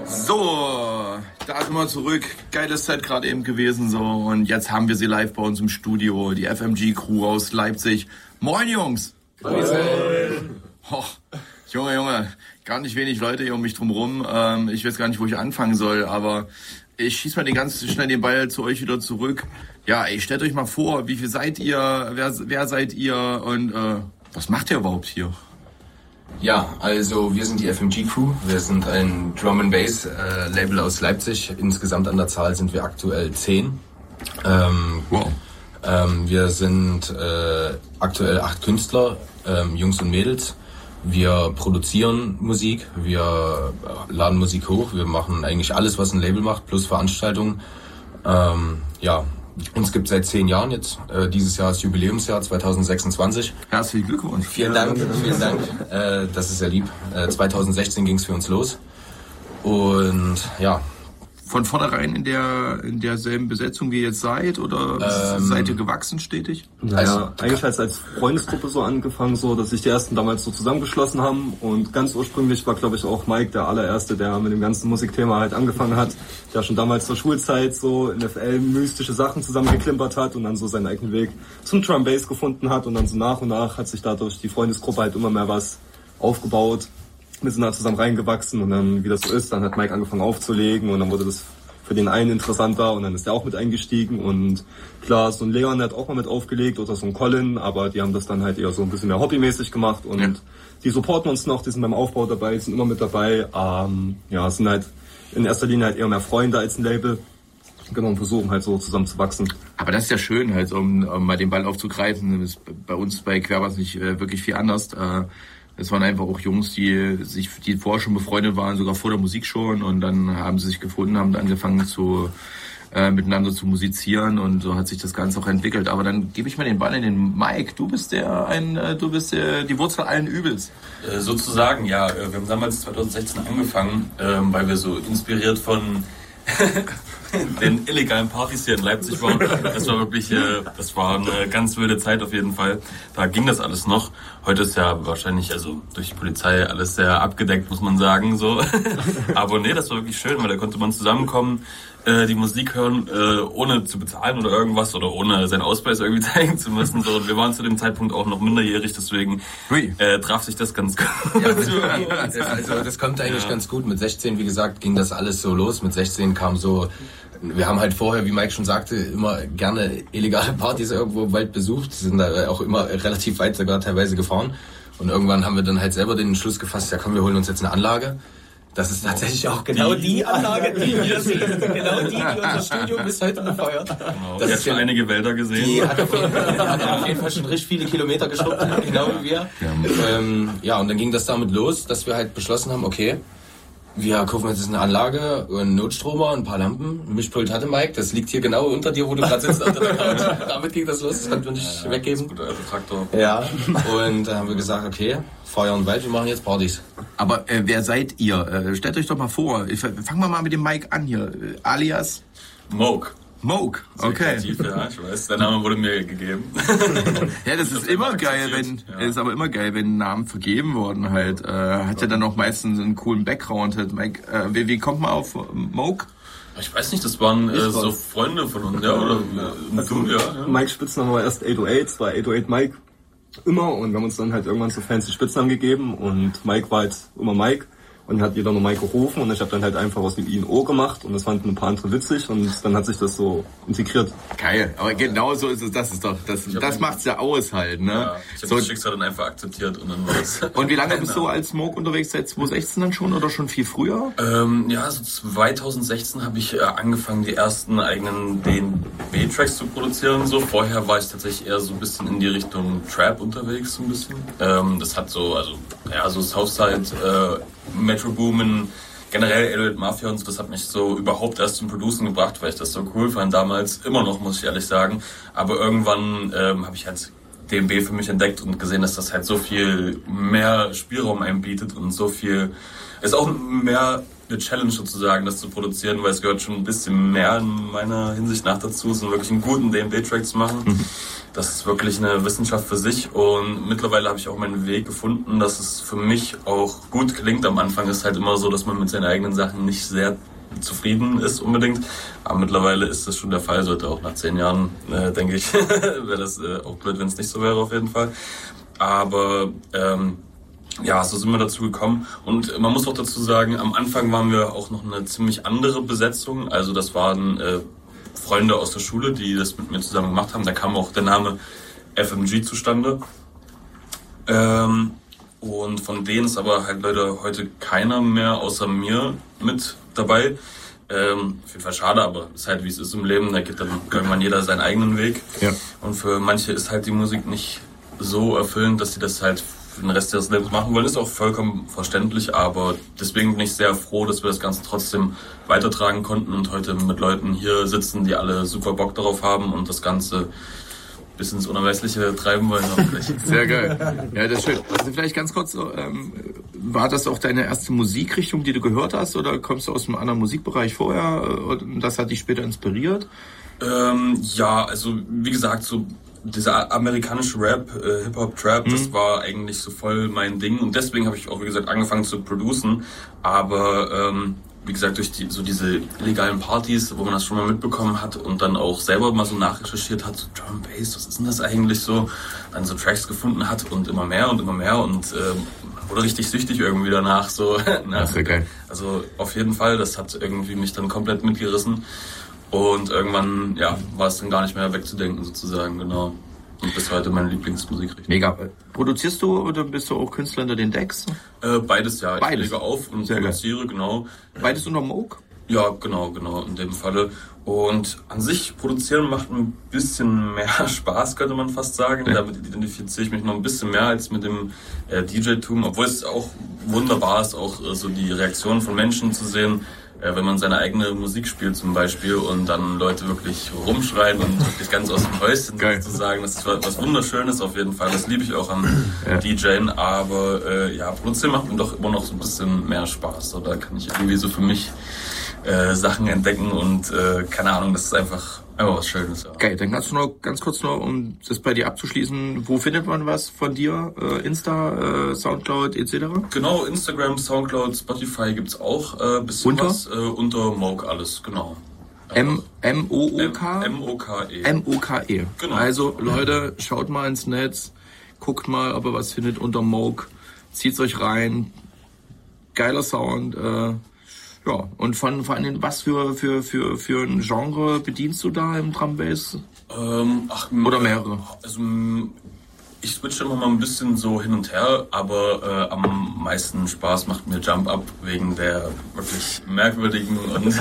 So, da sind wir zurück. Geiles Set gerade eben gewesen so und jetzt haben wir sie live bei uns im Studio, die FMG-Crew aus Leipzig. Moin Jungs! Moin! Oh, Junge, gar nicht wenig Leute hier um mich drum rum. Ich weiß gar nicht, wo ich anfangen soll, aber ich schieß mal ganz schnell den Ball zu euch wieder zurück. Ja, ey, stellt euch mal vor, wie viel seid ihr, wer seid ihr und was macht ihr überhaupt hier? Ja, also wir sind die FMG Crew. Wir sind ein Drum and Bass Label aus Leipzig. Insgesamt an der Zahl sind wir aktuell 10. Wow. Wir sind aktuell 8 Künstler, Jungs und Mädels. Wir produzieren Musik, wir laden Musik hoch, wir machen eigentlich alles, was ein Label macht, plus Veranstaltungen. Ja. Uns gibt es seit 10 Jahren jetzt. Dieses Jahr ist Jubiläumsjahr 2026. Herzlichen Glückwunsch. Vielen Dank. Das ist sehr lieb. 2016 ging es für uns los. Und ja. Von vornherein in derselben Besetzung wie ihr jetzt seid oder seid ihr gewachsen stetig? Naja, eigentlich als Freundesgruppe so angefangen, so dass sich die ersten damals so zusammengeschlossen haben und ganz ursprünglich war, glaube ich, auch Mike der allererste, der mit dem ganzen Musikthema halt angefangen hat, der schon damals zur Schulzeit so in FL mystische Sachen zusammengeklimpert hat und dann so seinen eigenen Weg zum Drum Bass gefunden hat und dann so nach und nach hat sich dadurch die Freundesgruppe halt immer mehr was aufgebaut. Wir sind da zusammen reingewachsen und dann, wie das so ist, dann hat Mike angefangen aufzulegen und dann wurde das für den einen interessanter und dann ist der auch mit eingestiegen und klar, so ein Leon hat auch mal mit aufgelegt oder so ein Colin, aber die haben das dann halt eher so ein bisschen mehr hobbymäßig gemacht und die supporten uns noch, die sind beim Aufbau dabei, sind immer mit dabei, sind halt in erster Linie halt eher mehr Freunde als ein Label. Genau, und versuchen halt so zusammen zu wachsen. Aber das ist ja schön, halt, um mal den Ball aufzugreifen, das ist bei uns bei Querbass nicht wirklich viel anders. Es waren einfach auch Jungs, die vorher schon befreundet waren, sogar vor der Musik schon. Und dann haben sie sich gefunden, haben angefangen miteinander zu musizieren und so hat sich das Ganze auch entwickelt. Aber dann gebe ich mal den Ball in den Mike. Du bist die Wurzel allen Übels. Sozusagen, ja. Wir haben damals 2016 angefangen, weil wir so inspiriert von den illegalen Partys hier in Leipzig waren. Das war wirklich, das war eine ganz wilde Zeit auf jeden Fall. Da ging das alles noch. Heute ist ja wahrscheinlich, also durch die Polizei alles sehr abgedeckt, muss man sagen, so. Aber nee, das war wirklich schön, weil da konnte man zusammenkommen, die Musik hören, ohne zu bezahlen oder irgendwas oder ohne seinen Ausweis irgendwie zeigen zu müssen. So. Und wir waren zu dem Zeitpunkt auch noch minderjährig, deswegen traf sich das ganz gut. Ja, das kommt eigentlich ganz gut. Mit 16, wie gesagt, ging das alles so los. Mit 16 kam so, wir haben halt vorher, wie Mike schon sagte, immer gerne illegale Partys irgendwo im Wald besucht. Sind da auch immer relativ weit sogar teilweise gefahren. Und irgendwann haben wir dann halt selber den Entschluss gefasst, ja komm, wir holen uns jetzt eine Anlage. Das ist tatsächlich auch genau die Anlage, die wir sehen. Genau die unser Studio bis heute befeuert. Genau. Das hat schon einige Wälder gesehen. Die hat auf jeden Fall schon richtig viele Kilometer geschrubbt, genau wie wir. Und dann ging das damit los, dass wir halt beschlossen haben, okay, wir kaufen jetzt eine Anlage, einen Notstromer, ein paar Lampen. Ein Mischpult hatte Mike, das liegt hier genau unter dir, wo du gerade sitzt. Damit ging das los, das konnten wir nicht weggeben. Guter Traktor. Ja, und dann haben wir gesagt, okay, Feuer und Wald, wir machen jetzt Partys. Aber wer seid ihr? Stellt euch doch mal vor. Fangen wir mal mit dem Mike an hier. Alias? Moke, okay. Kreativ, ja, ich weiß, der Name wurde mir gegeben. Ja, das ist immer geil, ist aber immer geil, wenn Namen vergeben wurden halt. Hat ja dann auch meistens einen coolen Background halt. Mike, wie kommt man auf Moke? Ich weiß nicht, das waren so Freunde von uns, ja, oder? Mike Spitzname war erst 808, es war 808 Mike. Immer und wir haben uns dann halt irgendwann so fancy Spitznamen gegeben und Mike war halt immer Mike und hat jeder nur Mike gerufen und ich habe dann halt einfach was mit I und O gemacht und das fanden ein paar andere witzig und dann hat sich das so integriert. Geil, aber genau so ist es, das macht's ja aus halt, ne? Ja, ich habe das Schicksal dann einfach akzeptiert und dann war's. Und wie lange bist du als Moke unterwegs, seit 2016 dann schon oder schon viel früher? So 2016 habe ich angefangen, die ersten eigenen DNB-Tracks zu produzieren. So vorher war ich tatsächlich eher so ein bisschen in die Richtung Trap unterwegs, so ein bisschen. Das hat so Southside, Metro Boomin, generell 808 Mafia und so, das hat mich so überhaupt erst zum Producen gebracht, weil ich das so cool fand damals, immer noch, muss ich ehrlich sagen. Aber irgendwann habe ich halt DNB für mich entdeckt und gesehen, dass das halt so viel mehr Spielraum einem bietet und so viel, ist auch mehr eine Challenge sozusagen, das zu produzieren, weil es gehört schon ein bisschen mehr in meiner Hinsicht nach dazu, so wirklich einen guten DnB-Track zu machen. Das ist wirklich eine Wissenschaft für sich und mittlerweile habe ich auch meinen Weg gefunden, dass es für mich auch gut klingt. Am Anfang ist halt immer so, dass man mit seinen eigenen Sachen nicht sehr zufrieden ist unbedingt, aber mittlerweile ist das schon der Fall, sollte auch nach 10 Jahren, denke ich, wäre das auch blöd, wenn es nicht so wäre auf jeden Fall. Aber ja, so sind wir dazu gekommen und man muss auch dazu sagen, am Anfang waren wir auch noch eine ziemlich andere Besetzung, also das waren Freunde aus der Schule, die das mit mir zusammen gemacht haben, da kam auch der Name FMG zustande und von denen ist aber halt leider heute keiner mehr außer mir mit dabei. Auf jeden Fall schade, aber ist halt wie es ist im Leben, da geht dann irgendwann jeder seinen eigenen Weg und für manche ist halt die Musik nicht so erfüllend, dass sie das halt für den Rest ihres Lebens machen wollen, ist auch vollkommen verständlich, aber deswegen bin ich sehr froh, dass wir das Ganze trotzdem weitertragen konnten und heute mit Leuten hier sitzen, die alle super Bock darauf haben und das Ganze bis ins Unermessliche treiben wollen. Sehr geil. Ja, das ist schön. Also vielleicht ganz kurz, war das auch deine erste Musikrichtung, die du gehört hast, oder kommst du aus einem anderen Musikbereich vorher und das hat dich später inspiriert? Ja, also wie gesagt, so dieser amerikanische Rap, Hip-Hop, Trap, das war eigentlich so voll mein Ding und deswegen habe ich auch, wie gesagt, angefangen zu producen, aber wie gesagt, durch diese illegalen Partys, wo man das schon mal mitbekommen hat und dann auch selber mal so nachrecherchiert hat, so Drum Bass, was ist denn das eigentlich so, dann so Tracks gefunden hat und immer mehr und man wurde richtig süchtig irgendwie danach, so. Das ist ja geil. Also auf jeden Fall, das hat irgendwie mich dann komplett mitgerissen. Und irgendwann, ja, war es dann gar nicht mehr wegzudenken sozusagen, genau. Und bis heute meine Lieblingsmusikrichtung. Mega. Produzierst du oder bist du auch Künstler unter den Decks? Beides, ja. Beides. Ich lege auf und sehr produziere, geil. Genau. Beides unter Moog? Ja, genau, in dem Falle. Und an sich produzieren macht ein bisschen mehr Spaß, könnte man fast sagen. Ja. Damit identifiziere ich mich noch ein bisschen mehr als mit dem DJ-Tum, obwohl es auch wunderbar ist, auch so die Reaktionen von Menschen zu sehen, wenn man seine eigene Musik spielt zum Beispiel und dann Leute wirklich rumschreien und wirklich ganz aus dem Häuschen sozusagen. Das ist was Wunderschönes auf jeden Fall. Das liebe ich auch am DJen, aber ja, produzieren macht mir doch immer noch so ein bisschen mehr Spaß. So, da kann ich irgendwie so für mich Sachen entdecken und keine Ahnung, das ist einfach was Schönes. Ja. Geil, dann kannst du noch ganz kurz noch, um das bei dir abzuschließen, wo findet man was von dir? Insta, Soundcloud etc.? Genau, Instagram, Soundcloud, Spotify gibt's auch bisschen was. Unter Moog alles, genau. M-O-O-K? M-O-K-E. M-O-K-E. Genau. Also Leute, schaut mal ins Netz, guckt mal, ob ihr was findet unter Moog, zieht's euch rein, geiler Sound, ja, und vor allem, was für ein Genre bedienst du da im Drum Bass? Oder mehrere? Also, ich switche immer mal ein bisschen so hin und her, aber am meisten Spaß macht mir Jump Up wegen der wirklich merkwürdigen und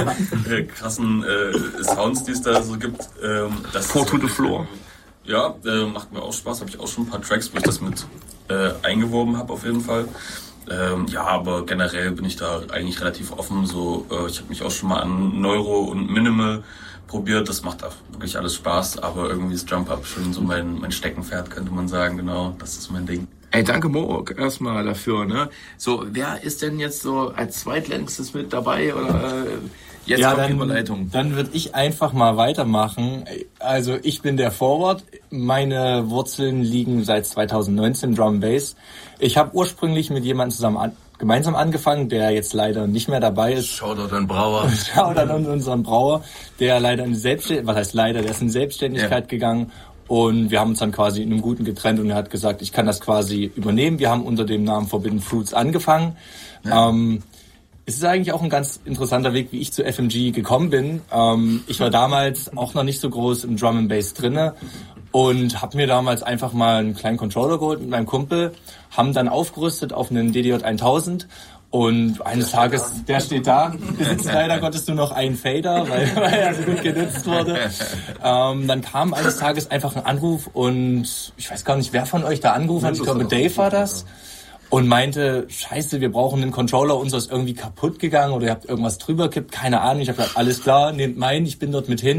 krassen Sounds, die es da so gibt. Four to the Floor. Ja, macht mir auch Spaß. Habe ich auch schon ein paar Tracks, wo ich das mit eingewoben habe auf jeden Fall. Ja, aber generell bin ich da eigentlich relativ offen. So, ich habe mich auch schon mal an Neuro und Minimal probiert. Das macht auch wirklich alles Spaß, aber irgendwie ist Jump Up schon so mein Steckenpferd, könnte man sagen. Genau, das ist mein Ding. Ey, danke Moog erstmal dafür, ne? So, wer ist denn jetzt so als Zweitlängstes mit dabei oder jetzt ja, kommt die Überleitung? Dann würde ich einfach mal weitermachen. Also ich bin der Forward. Meine Wurzeln liegen seit 2019 Drum Bass. Ich habe ursprünglich mit jemandem gemeinsam angefangen, der jetzt leider nicht mehr dabei ist. Shoutout an Brauer. Shoutout an unseren Brauer, der leider in der ist in Selbstständigkeit gegangen. Und wir haben uns dann quasi in einem Guten getrennt und er hat gesagt, ich kann das quasi übernehmen. Wir haben unter dem Namen Forbidden Fruits angefangen. Ja. Es ist eigentlich auch ein ganz interessanter Weg, wie ich zu FMG gekommen bin. Ich war damals auch noch nicht so groß im Drum and Bass drinne und habe mir damals einfach mal einen kleinen Controller geholt mit meinem Kumpel, haben dann aufgerüstet auf einen DDJ 1000 und eines Tages, der steht da, besitzt leider Gottes nur noch einen Fader, weil er so gut genutzt wurde. Dann kam eines Tages einfach ein Anruf und ich weiß gar nicht, wer von euch da angerufen hat, ich glaube Dave war das. Und meinte, scheiße, wir brauchen einen Controller, unser ist irgendwie kaputt gegangen oder ihr habt irgendwas drüber gekippt, keine Ahnung. Ich habe gesagt, alles klar, nehmt meinen, ich bin dort mit hin.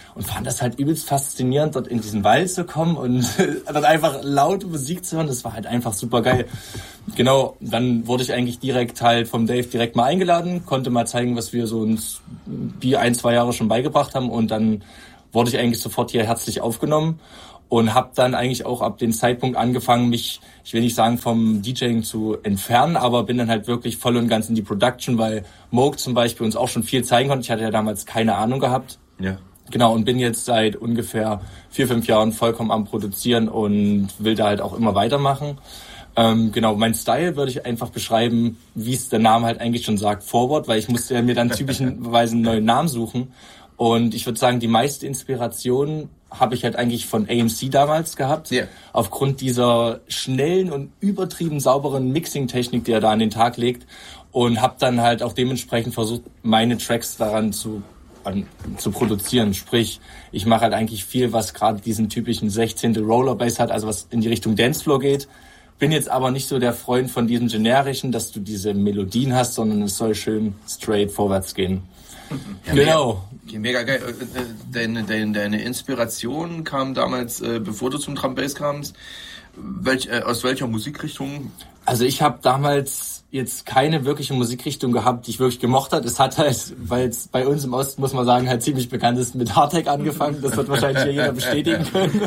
und fand das halt übelst faszinierend, dort in diesen Wald zu kommen und dann einfach laute Musik zu hören. Das war halt einfach super geil. Genau, dann wurde ich eigentlich direkt halt vom Dave direkt mal eingeladen, konnte mal zeigen, was wir so uns die 1-2 Jahre schon beigebracht haben, und dann wurde ich eigentlich sofort hier herzlich aufgenommen und habe dann eigentlich auch ab dem Zeitpunkt angefangen, mich, ich will nicht sagen vom DJing zu entfernen, aber bin dann halt wirklich voll und ganz in die Production, weil Moog zum Beispiel uns auch schon viel zeigen konnte. Ich hatte ja damals keine Ahnung gehabt. Ja. Genau, und bin jetzt seit ungefähr 4-5 Jahren vollkommen am Produzieren und will da halt auch immer weitermachen. Genau, mein Style würde ich einfach beschreiben, wie es der Name halt eigentlich schon sagt, Forward, weil ich musste ja mir dann typischerweise einen neuen Namen suchen. Und ich würde sagen, die meiste Inspiration habe ich halt eigentlich von AMC damals gehabt. Yeah. Aufgrund dieser schnellen und übertrieben sauberen Mixing-Technik, die er da an den Tag legt. Und habe dann halt auch dementsprechend versucht, meine Tracks daran zu produzieren. Sprich, ich mache halt eigentlich viel, was gerade diesen typischen 16. Rollerbass hat, also was in die Richtung Dancefloor geht. Bin jetzt aber nicht so der Freund von diesem generischen, dass du diese Melodien hast, sondern es soll schön straight vorwärts gehen. Ja, genau. Mega geil. Deine Inspiration kam damals, bevor du zum Drum Bass kamst, aus welcher Musikrichtung? Also ich habe damals jetzt keine wirkliche Musikrichtung gehabt, die ich wirklich gemocht habe. Es hat halt, weil es bei uns im Osten, muss man sagen, halt ziemlich bekannt ist, mit Hardtech angefangen. Das wird wahrscheinlich hier jeder bestätigen können.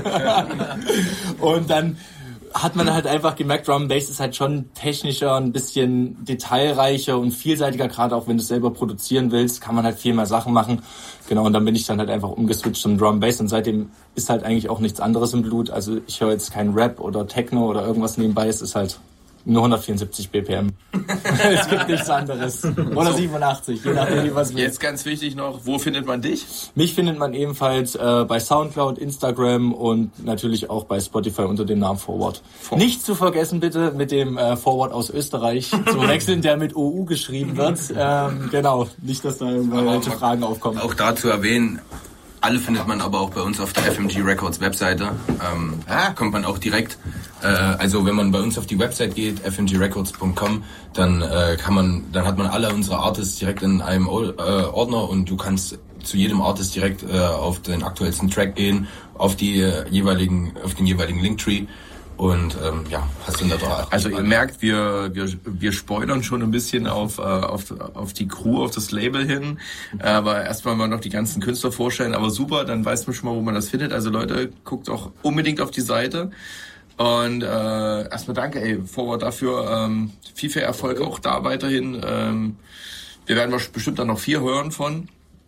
Und dann hat man halt einfach gemerkt, Drum Bass ist halt schon technischer, ein bisschen detailreicher und vielseitiger, gerade auch wenn du es selber produzieren willst, kann man halt viel mehr Sachen machen. Genau, und dann bin ich dann halt einfach umgeswitcht zum Drum Bass, und seitdem ist halt eigentlich auch nichts anderes im Blut. Also ich höre jetzt kein Rap oder Techno oder irgendwas nebenbei, es ist halt nur 174 BPM. Es gibt nichts anderes. Oder 87, je nachdem, wie was willst. Jetzt ganz wichtig noch, wo findet man dich? Mich findet man ebenfalls bei Soundcloud, Instagram und natürlich auch bei Spotify unter dem Namen Forward. Nicht zu vergessen bitte mit dem Forward aus Österreich zu wechseln, der mit OU geschrieben wird. Genau, nicht, dass da irgendwelche Fragen aufkommen. Auch da zu erwähnen, alle findet man aber auch bei uns auf der FMG Records Webseite. Kommt man auch direkt. Also wenn man bei uns auf die Website geht, fmgrecords.com, dann hat man alle unsere Artists direkt in einem Ordner, und du kannst zu jedem Artist direkt auf den aktuellsten Track gehen, auf den jeweiligen Linktree. Und hast du da drauf. Also ihr merkt, wir spoilern schon ein bisschen auf die Crew, auf das Label hin. Aber erstmal mal noch die ganzen Künstler vorstellen. Aber super, dann weiß man schon mal, wo man das findet. Also Leute, guckt auch unbedingt auf die Seite. Und erstmal danke, Forward dafür. Viel Erfolg auch da weiterhin. Wir werden bestimmt dann noch 4 hören von.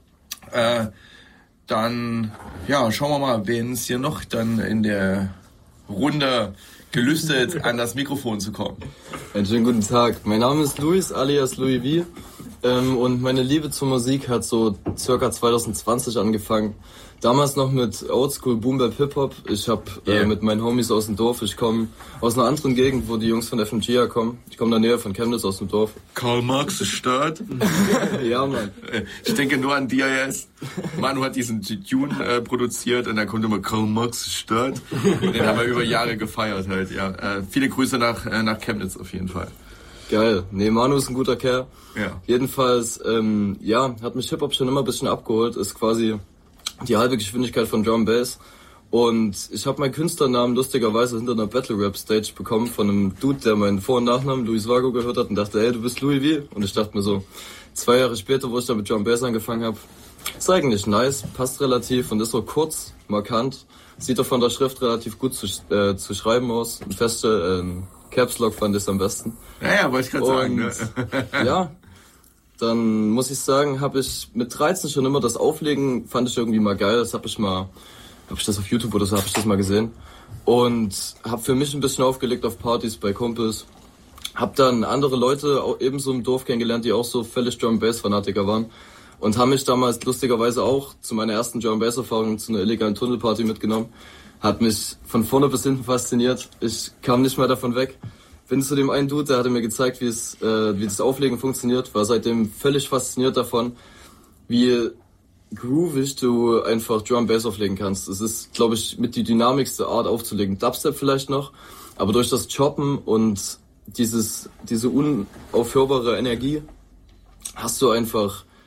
Dann schauen wir mal, wen es hier noch dann in der Runde gelüstet, an das Mikrofon zu kommen. Einen schönen guten Tag. Mein Name ist Luis, alias Louis V. Und meine Liebe zur Musik hat so circa 2020 angefangen. Damals noch mit Oldschool Boom Bap Hip Hop. Ich habe mit meinen Homies aus dem Dorf, ich komme aus einer anderen Gegend, wo die Jungs von FMG herkommen. Ich komme in der Nähe von Chemnitz aus dem Dorf. Karl Marx ist Stadt. Ja, Mann. Ich denke nur an DIS. Manu hat diesen Tune produziert, und da kommt immer Karl Marx ist Stadt. Den haben wir über Jahre gefeiert halt, ja. Viele Grüße nach Chemnitz auf jeden Fall. Geil. Nee, Manu ist ein guter Kerl. Ja. Jedenfalls, hat mich Hip Hop schon immer ein bisschen abgeholt. Ist quasi die halbe Geschwindigkeit von Drum Bass. Und ich habe meinen Künstlernamen lustigerweise hinter einer Battle Rap Stage bekommen von einem Dude, der meinen Vor- und Nachnamen Luis Vago gehört hat, und dachte, hey, du bist Louis V. Und ich dachte mir so, 2 Jahre später, wo ich dann mit Drum Bass angefangen habe, ist eigentlich nice, passt relativ und ist so kurz, markant. Sieht auch von der Schrift relativ gut zu schreiben aus. Ein Caps Lock fand ich am besten. Ja, wollte ich gerade sagen. Ne? Ja, dann muss ich sagen, habe ich mit 13 schon immer das Auflegen, fand ich irgendwie mal geil. Das habe ich das auf YouTube oder so, habe ich das mal gesehen. Und habe für mich ein bisschen aufgelegt auf Partys bei Kumpels. Hab dann andere Leute auch ebenso im Dorf kennengelernt, die auch so völlig Drum-Bass-Fanatiker waren. Und haben mich damals lustigerweise auch zu meiner ersten Drum-Bass-Erfahrung zu einer illegalen Tunnelparty mitgenommen. Hat mich von vorne bis hinten fasziniert. Ich kam nicht mehr davon weg. Bin zu dem einen Dude, der hatte mir gezeigt, wie das Auflegen funktioniert. War seitdem völlig fasziniert davon, wie groovig du einfach Drum Bass auflegen kannst. Es ist, glaube ich, mit die dynamischste Art aufzulegen. Dubstep vielleicht noch, aber durch das Choppen und diese unaufhörbare Energie hast du einfach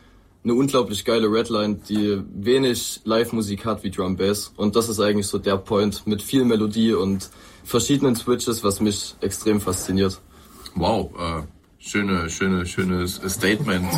eine unglaublich geile Redline, die wenig Live-Musik hat wie Drum Bass. Und das ist eigentlich so der Point mit viel Melodie und verschiedenen Switches, was mich extrem fasziniert. Wow, schönes Statement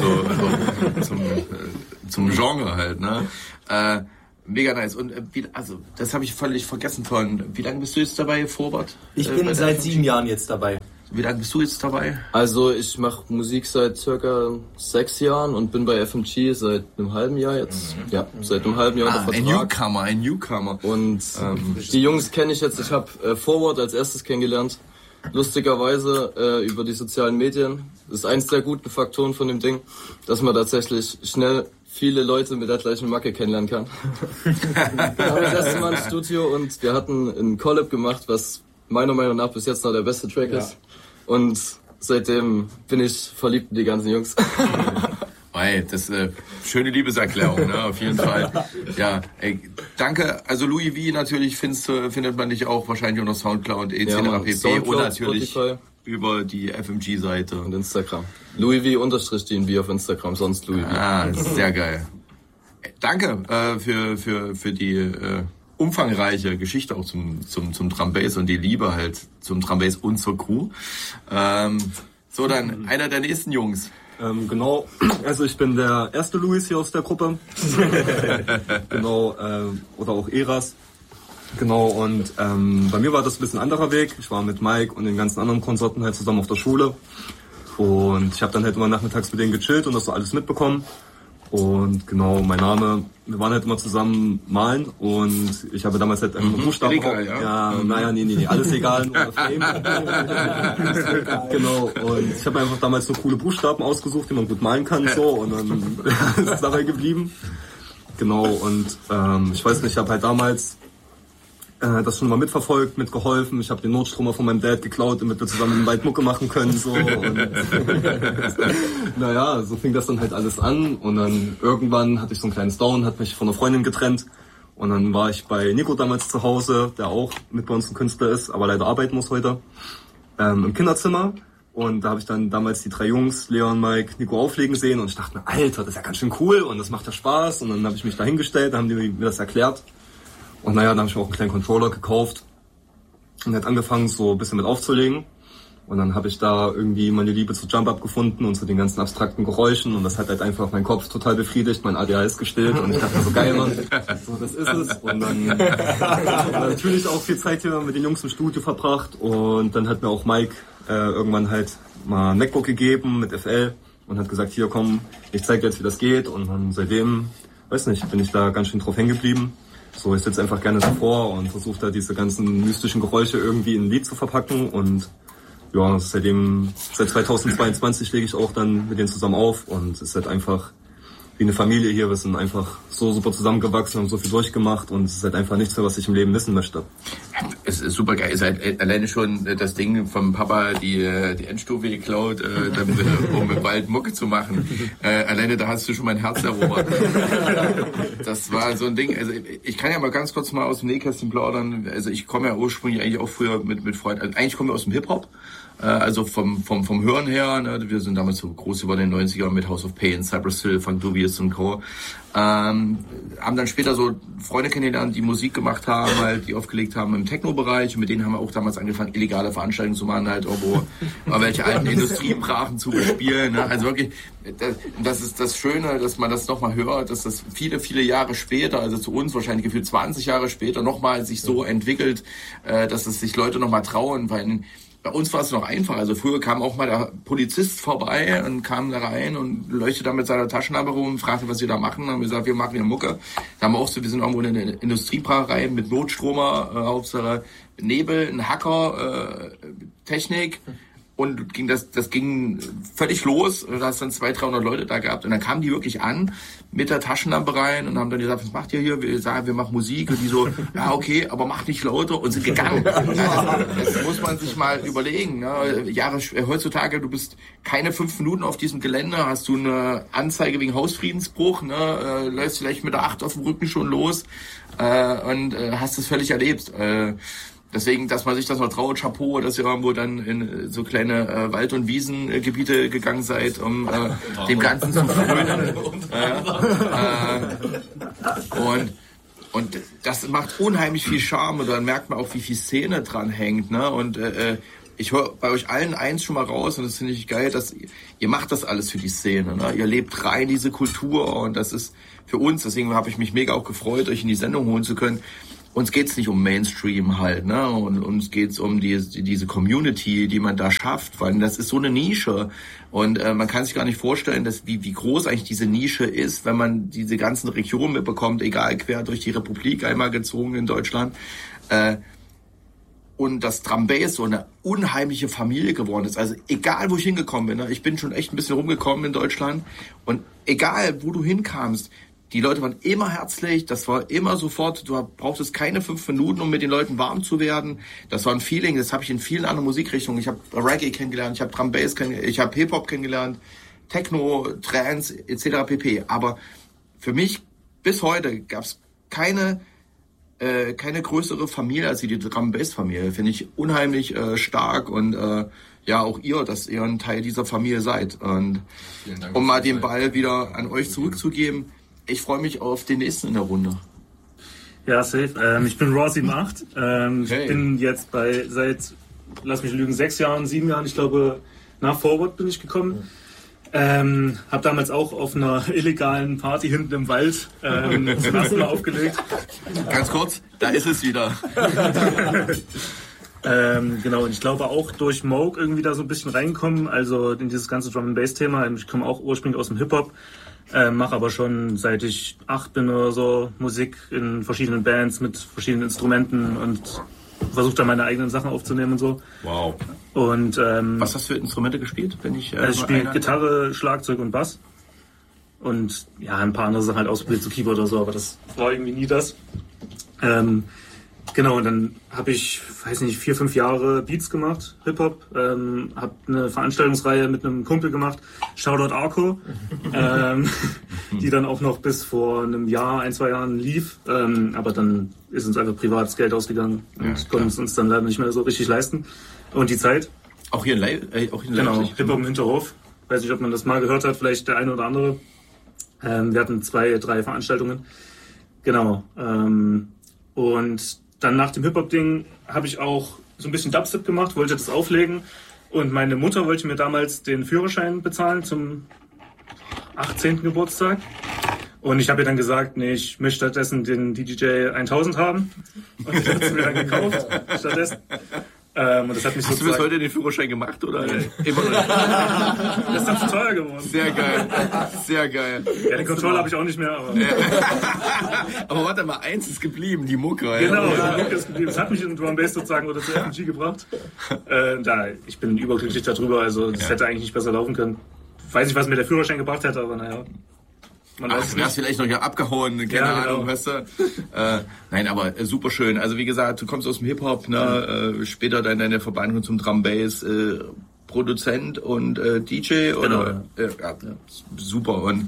zum Genre halt, ne? Mega nice. Und das habe ich völlig vergessen vorhin. Wie lange bist du jetzt dabei, Vorbert? Ich bin seit 7 Jahren jetzt dabei. Wie lange bist du jetzt dabei? Also ich mache Musik seit circa 6 Jahren und bin bei FMG seit einem halben Jahr jetzt. Ja, seit einem halben Jahr unter Vertrag. Ein Newcomer. Und die Jungs kenne ich jetzt. Ich habe Forward als erstes kennengelernt. Lustigerweise über die sozialen Medien. Das ist eins der guten Faktoren von dem Ding, dass man tatsächlich schnell viele Leute mit der gleichen Macke kennenlernen kann. Wir haben das erste Mal im Studio und wir hatten ein Collab gemacht, was meiner Meinung nach bis jetzt noch der beste Track ist. Und seitdem bin ich verliebt in die ganzen Jungs. Ey, das ist eine schöne Liebeserklärung, ne? Auf jeden Fall. Ja, ey, danke. Also Louis V natürlich findet man dich auch wahrscheinlich unter Soundcloud, etc. pp. Soundcloud, und natürlich Spotify. Über die FMG-Seite. Und Instagram. Louis V_DNB auf Instagram, sonst Louis V. Ah, sehr geil. Danke für die umfangreiche Geschichte auch zum Drum Bass und die Liebe halt zum Drum Bass und zur Crew. So, dann einer der nächsten Jungs. Genau, also ich bin der erste Louis hier aus der Gruppe. Genau, oder auch Eras. Genau, und bei mir war das ein bisschen anderer Weg. Ich war mit Mike und den ganzen anderen Konsorten halt zusammen auf der Schule. Und ich habe dann halt immer nachmittags mit denen gechillt und das so alles mitbekommen. Und genau, mein Name, wir waren halt immer zusammen malen und ich habe damals halt einen Buchstaben. Egal, ja. Naja, nee, alles egal, nur Fame. Genau, und ich habe einfach damals so coole Buchstaben ausgesucht, die man gut malen kann, so, und dann ist es dabei geblieben. Genau, und ich weiß nicht, ich habe halt damals das schon mal mitverfolgt, mitgeholfen. Ich habe den Notstromer von meinem Dad geklaut, damit wir zusammen einen Wald Mucke machen können. So. Und naja, so fing das dann halt alles an. Und dann irgendwann hatte ich so einen kleinen Down, hat mich von einer Freundin getrennt. Und dann war ich bei Nico damals zu Hause, der auch mit bei uns ein Künstler ist, aber leider arbeiten muss heute, im Kinderzimmer. Und da habe ich dann damals die 3 Jungs, Leon, Mike, Nico auflegen sehen. Und ich dachte mir, Alter, das ist ja ganz schön cool und das macht ja Spaß. Und dann habe ich mich da hingestellt, da haben die mir das erklärt. Und naja, dann habe ich mir auch einen kleinen Controller gekauft und hat angefangen, so ein bisschen mit aufzulegen. Und dann habe ich da irgendwie meine Liebe zu Jump-Up gefunden und zu den ganzen abstrakten Geräuschen. Und das hat halt einfach meinen Kopf total befriedigt, mein ADHS gestillt. Und ich dachte mir so, geil, Mann, so, das ist es. Und dann natürlich auch viel Zeit hier mit den Jungs im Studio verbracht. Und dann hat mir auch Mike irgendwann halt mal ein MacBook gegeben mit FL und hat gesagt, hier komm, ich zeig dir jetzt, wie das geht. Und dann seitdem, weiß nicht, bin ich da ganz schön drauf hängen geblieben. So, ich sitze einfach gerne davor und versuche da diese ganzen mystischen Geräusche irgendwie in ein Lied zu verpacken und ja, seit 2022 lege ich auch dann mit denen zusammen auf und es ist halt einfach wie eine Familie hier. Wir sind einfach so super zusammengewachsen und so viel durchgemacht und es ist halt einfach nichts mehr, was ich im Leben missen möchte. Es ist super geil. Es ist halt alleine schon das Ding vom Papa, die Endstufe geklaut, um im Wald Mucke zu machen. Alleine da hast du schon mein Herz erobert. Das war so ein Ding. Also ich kann ja mal ganz kurz mal aus dem Nähkästchen plaudern. Also ich komme ja ursprünglich eigentlich auch früher mit Freunden. Also eigentlich komme ich aus dem Hip-Hop. Also vom Hören her, ne, wir sind damals so groß über den 90ern mit House of Pain, Cypress Hill, Funk Dubious und Co. Haben dann später so Freunde kennengelernt, die Musik gemacht haben, halt, die aufgelegt haben im Techno-Bereich und mit denen haben wir auch damals angefangen, illegale Veranstaltungen zu machen, halt irgendwo welche alten Industriebrachen zu bespielen. Ne? Also wirklich, das ist das Schöne, dass man das nochmal hört, dass das viele, viele Jahre später, also zu uns wahrscheinlich gefühlt 20 Jahre später nochmal sich so entwickelt, dass es sich Leute nochmal trauen, weil bei uns war es noch einfach. Also früher kam auch mal der Polizist vorbei und kam da rein und leuchtet da mit seiner Taschenlampe rum und fragte, was wir da machen. Dann haben wir gesagt, wir machen hier Mucke. Da haben wir auch so, wir sind irgendwo in einer Industriebrauerei mit Notstromer, Hauptsache Nebel, ein Hacker, Technik. Und das ging völlig los. Da hast dann 200-300 Leute da gehabt. Und dann kamen die wirklich an mit der Taschenlampe rein und haben dann gesagt, was macht ihr hier? Wir sagen, wir machen Musik. Und die so, ja okay, aber macht nicht lauter und sind gegangen. Also, das muss man sich mal überlegen. Ne? Heutzutage, du bist keine 5 Minuten auf diesem Gelände, hast du eine Anzeige wegen Hausfriedensbruch, ne? Läufst vielleicht mit der 8 auf dem Rücken schon los und hast es völlig erlebt. deswegen, dass man sich das mal traut, Chapeau, dass ihr irgendwo dann in so kleine Wald- und Wiesengebiete gegangen seid, um dem Ganzen zu frönen. Und das macht unheimlich viel Charme und dann merkt man auch, wie viel Szene dran hängt, ne? Und ich höre bei euch allen eins schon mal raus und das finde ich geil, dass ihr macht das alles für die Szene, ne? Ihr lebt rein diese Kultur und das ist für uns, deswegen habe ich mich mega auch gefreut, euch in die Sendung holen zu können. Uns geht's nicht um Mainstream halt, ne? Und uns geht's um diese Community, die man da schafft, weil das ist so eine Nische und man kann sich gar nicht vorstellen, dass wie groß eigentlich diese Nische ist, wenn man diese ganzen Regionen mitbekommt, egal quer durch die Republik einmal gezogen in Deutschland. Und dass Drum Bass so eine unheimliche Familie geworden ist. Also egal, wo ich hingekommen bin, ne? Ich bin schon echt ein bisschen rumgekommen in Deutschland und egal, wo du hinkamst, die Leute waren immer herzlich, das war immer sofort, du brauchtest keine 5 Minuten, um mit den Leuten warm zu werden. Das war ein Feeling, das habe ich in vielen anderen Musikrichtungen. Ich habe Reggae kennengelernt, ich habe Drum Bass kennengelernt, ich habe Hip-Hop kennengelernt, Techno, Trance etc. pp. Aber für mich bis heute gab es keine größere Familie als die Drum Bass Familie. Finde ich unheimlich stark und ja, auch ihr, dass ihr ein Teil dieser Familie seid. Und um mal den Ball wieder an euch zurückzugeben, ich freue mich auf den nächsten in der Runde. Ja, safe. Ich bin Raw78. Ich bin jetzt seit, lass mich lügen, 6 Jahren, 7 Jahren, ich glaube, nach Forward bin ich gekommen. Hab damals auch auf einer illegalen Party hinten im Wald zum ersten Mal aufgelegt. Ganz kurz, da ist es wieder. Genau, und ich glaube auch durch Moog irgendwie da so ein bisschen reinkommen, also in dieses ganze Drum-and-Bass-Thema. Ich komme auch ursprünglich aus dem Hip-Hop. Mache aber schon seit ich 8 bin oder so Musik in verschiedenen Bands mit verschiedenen Instrumenten und versuche da meine eigenen Sachen aufzunehmen und so. Wow. Und was hast du für Instrumente gespielt? Wenn ich spiele Gitarre, Schlagzeug und Bass. Und ja, ein paar andere Sachen halt ausprobiert, so Keyboard oder so, aber das war irgendwie nie das. Genau, und dann habe ich, weiß nicht, 4, 5 Jahre Beats gemacht, Hip-Hop, habe eine Veranstaltungsreihe mit einem Kumpel gemacht, Shoutout Arco, die dann auch noch bis vor einem Jahr, 1, 2 Jahren lief, aber dann ist uns einfach privates Geld ausgegangen und konnten es uns dann leider nicht mehr so richtig leisten. Und die Zeit. Auch hier in Leipzig? Genau, Hip-Hop im Hinterhof. Weiß nicht, ob man das mal gehört hat, vielleicht der eine oder andere. Wir hatten 2, 3 Veranstaltungen. Genau. Und dann nach dem Hip-Hop-Ding habe ich auch so ein bisschen Dubstep gemacht, wollte das auflegen. Und meine Mutter wollte mir damals den Führerschein bezahlen zum 18. Geburtstag. Und ich habe ihr dann gesagt, nee, ich möchte stattdessen den DJI 1000 haben. Und die hat es mir dann gekauft stattdessen. Und das hat mich Hast du bis heute den Führerschein gemacht, oder? Nee. Immer noch. Das ist dann zu teuer geworden. Sehr geil. Sehr geil. Ja, den Controller habe ich auch nicht mehr, aber... Aber warte mal, eins ist geblieben, die Mucke. Genau, die Mucke ist geblieben. Das hat mich in Drum Bass sozusagen oder zur FMG gebracht. Ich bin überglücklich darüber, also das hätte eigentlich nicht besser laufen können. Weiß nicht, was mir der Führerschein gebracht hätte, aber naja. Du hast vielleicht noch ja abgehauen, keine Ahnung, weißt du. Nein, aber super schön. Also wie gesagt, du kommst aus dem Hip-Hop, ne? Später dann deine Verbindung zum Drum Bass, Produzent und DJ. Oder? Genau. Ja, super. Und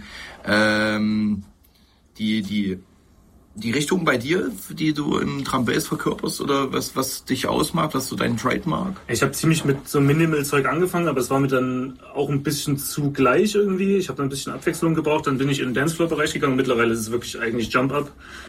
die Richtung bei dir, die du im Drum Bass verkörperst, oder was dich ausmacht, was so dein Trademark? Ich habe ziemlich mit so Minimal-Zeug angefangen, aber es war mir dann auch ein bisschen zu gleich irgendwie. Ich habe dann ein bisschen Abwechslung gebraucht, dann bin ich in den Dancefloor-Bereich gegangen. Mittlerweile ist es wirklich eigentlich Jump-Up.